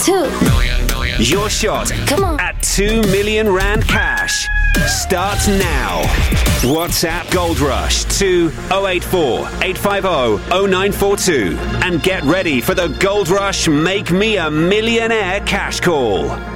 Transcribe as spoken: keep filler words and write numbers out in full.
Two. Your shot Come on. at two million rand cash starts now. WhatsApp Gold Rush to oh eight four, eight five oh, oh nine four two and get ready for the Gold Rush Make Me a Millionaire cash call.